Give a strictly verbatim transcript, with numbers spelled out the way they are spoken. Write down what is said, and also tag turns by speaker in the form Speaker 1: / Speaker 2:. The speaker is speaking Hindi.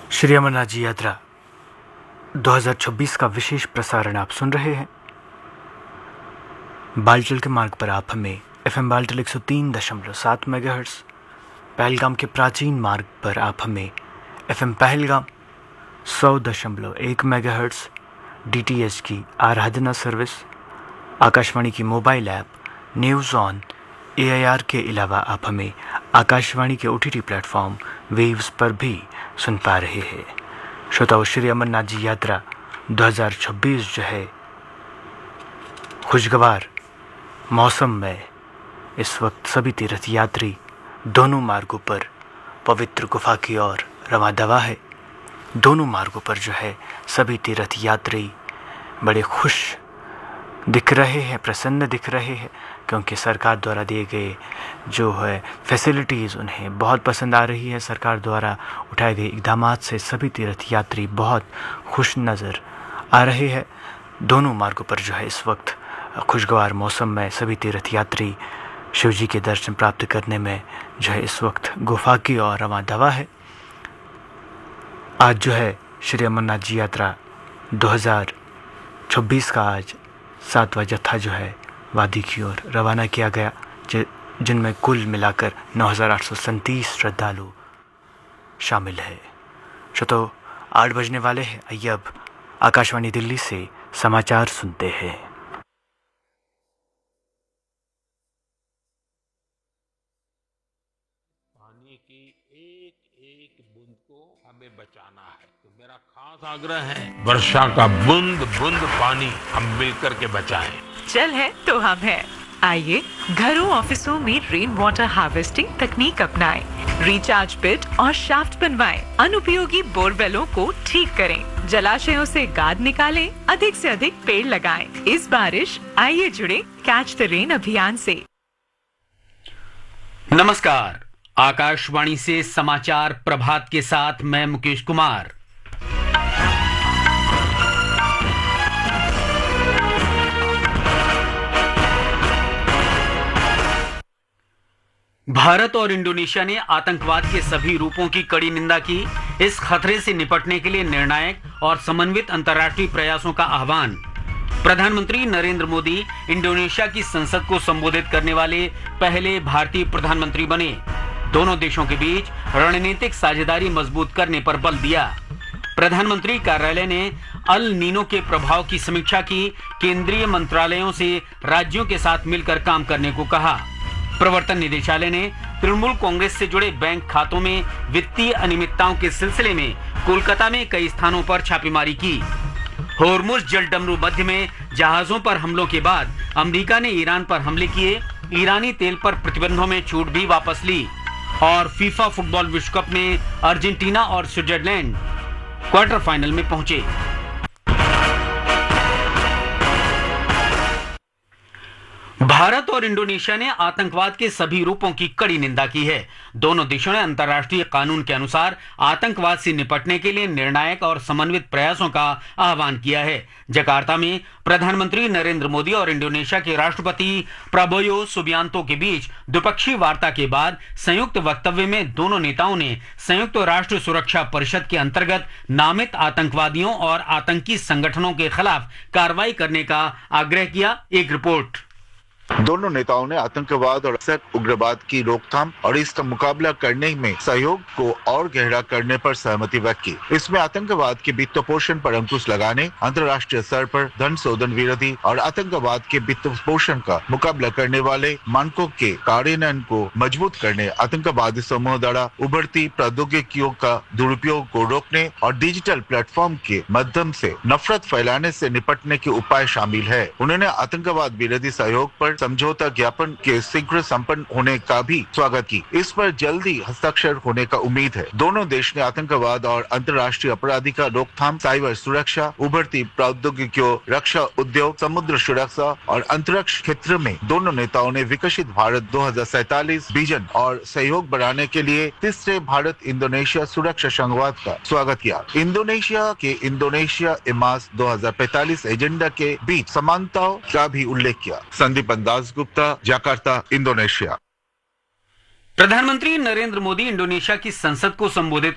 Speaker 1: श्री अमरनाथ जी यात्रा दो हज़ार छब्बीस का विशेष प्रसारण आप सुन रहे हैं। बालटल के मार्ग पर आप हमें एफ एम बालटल एक सौ तीन दशमलव सात मेगाहर्ट्ज़, पहलगाम के प्राचीन मार्ग पर आप हमें एफ एम पहलगाम सौ दशमलव एक मेगाहर्ट्ज़, डी टी एच की आराधना सर्विस, आकाशवाणी की mobile app news on A I R के अलावा आप हमें आकाशवाणी के O T T platform waves पर भी सुन पा रहे हैं। श्रोताओ, श्री अमरनाथ जी यात्रा दो हज़ार छब्बीस जो है खुशगवार मौसम में इस वक्त सभी तीर्थ यात्री दोनों मार्गों पर पवित्र गुफा की ओर रवां दवा है। दोनों मार्गों पर जो है सभी तीर्थ यात्री बड़े खुश दिख रहे हैं, प्रसन्न दिख रहे हैं, क्योंकि सरकार द्वारा दिए गए जो है फैसिलिटीज़ उन्हें बहुत पसंद आ रही है। सरकार द्वारा उठाए गए इक़दामात से सभी तीर्थ यात्री बहुत खुश नज़र आ रहे हैं। दोनों मार्गों पर जो है इस वक्त खुशगवार मौसम में सभी तीर्थ यात्री शिव जी के दर्शन प्राप्त करने में जो है इस वक्त गुफा की ओर रवां दवा है। आज जो है श्री अमरनाथ जी यात्रा दो हज़ार छब्बीस का आज सातवां जत्था जो है वादी की ओर रवाना किया गया, जिनमें कुल मिलाकर नौ हज़ार आठ सौ सैंतीस श्रद्धालु शामिल है। श्रोताओ, आठ बजने वाले हैं। आइए अब आकाशवाणी दिल्ली से समाचार सुनते हैं।
Speaker 2: पानी की एक एक बूंद को हमें बचाना है, तो मेरा खास आग्रह है वर्षा का बूंद बूंद पानी हम मिलकर के बचाएं।
Speaker 3: जल है तो हम है। आइए घरों ऑफिसों में रेन वाटर हार्वेस्टिंग तकनीक अपनाएं, रिचार्ज पिट और शाफ्ट बनवाएं, अनुपयोगी बोरवेलों को ठीक करें, जलाशयों से गाद निकालें, अधिक से अधिक पेड़ लगाएं। इस बारिश आइए जुड़े कैच द रेन अभियान से।
Speaker 4: नमस्कार, आकाशवाणी से समाचार प्रभात के साथ मैं मुकेश कुमार। भारत और इंडोनेशिया ने आतंकवाद के सभी रूपों की कड़ी निंदा की। इस खतरे से निपटने के लिए निर्णायक और समन्वित अंतर्राष्ट्रीय प्रयासों का आह्वान। प्रधानमंत्री नरेंद्र मोदी इंडोनेशिया की संसद को संबोधित करने वाले पहले भारतीय प्रधानमंत्री बने। दोनों देशों के बीच रणनीतिक साझेदारी मजबूत करने पर बल दिया। प्रधानमंत्री कार्यालय ने अल नीनो के प्रभाव की समीक्षा की। केंद्रीय मंत्रालयों से राज्यों के साथ मिलकर काम करने को कहा। प्रवर्तन निदेशालय ने तृणमूल कांग्रेस से जुड़े बैंक खातों में वित्तीय अनियमितताओं के सिलसिले में कोलकाता में कई स्थानों पर छापेमारी की। होर्मुज जलडमरू मध्य में जहाजों पर हमलों के बाद अमेरिका ने ईरान पर हमले किए। ईरानी तेल पर प्रतिबंधों में छूट भी वापस ली। और फीफा फुटबॉल विश्व कप में अर्जेंटीना और स्विट्जरलैंड क्वार्टर फाइनल में पहुंचे। भारत और इंडोनेशिया ने आतंकवाद के सभी रूपों की कड़ी निंदा की है। दोनों देशों ने अंतर्राष्ट्रीय कानून के अनुसार आतंकवाद से निपटने के लिए निर्णायक और समन्वित प्रयासों का आह्वान किया है। जकार्ता में प्रधानमंत्री नरेंद्र मोदी और इंडोनेशिया के राष्ट्रपति प्रबोयो सुबियांतो के बीच द्विपक्षीय वार्ता के बाद संयुक्त वक्तव्य में दोनों नेताओं ने संयुक्त राष्ट्र सुरक्षा परिषद के अंतर्गत नामित आतंकवादियों और आतंकी संगठनों के खिलाफ कार्रवाई करने का आग्रह किया। एक रिपोर्ट।
Speaker 5: दोनों नेताओं ने आतंकवाद और उग्रवाद की रोकथाम और इसका मुकाबला करने में सहयोग को और गहरा करने पर सहमति व्यक्त की। इसमें आतंकवाद के वित्त पोषण पर अंकुश लगाने, अंतर्राष्ट्रीय स्तर पर धन शोधन विरोधी और आतंकवाद के वित्त पोषण का मुकाबला करने वाले मानकों के कार्यान्वयन को मजबूत करने, आतंकवादी समूह द्वारा उभरती प्रौद्योगिकियों का दुरुपयोग को रोकने और डिजिटल प्लेटफॉर्म के माध्यम से नफरत फैलाने से निपटने के उपाय शामिल है। उन्होंने आतंकवाद विरोधी सहयोग पर समझौता ज्ञापन के शीघ्र संपन्न होने का भी स्वागत की। इस पर जल्दी हस्ताक्षर होने का उम्मीद है। दोनों देश ने आतंकवाद और अंतर्राष्ट्रीय अपराधी का रोकथाम, साइबर सुरक्षा, उभरती प्रौद्योगिकियों, रक्षा उद्योग, समुद्र सुरक्षा और अंतरिक्ष क्षेत्र में दोनों नेताओं ने विकसित भारत दो हज़ार सैंतालीस विजन और सहयोग बढ़ाने के लिए तीसरे भारत इंडोनेशिया सुरक्षा संवाद का स्वागत किया। इंडोनेशिया के इंडोनेशिया इमास दो हज़ार पैंतालीस एजेंडा के बीच समानताओं का भी उल्लेख किया। Sandeep Dasgupta, Jakarta, Indonesia.
Speaker 4: प्रधानमंत्री नरेंद्र मोदी इंडोनेशिया की संसद को संबोधित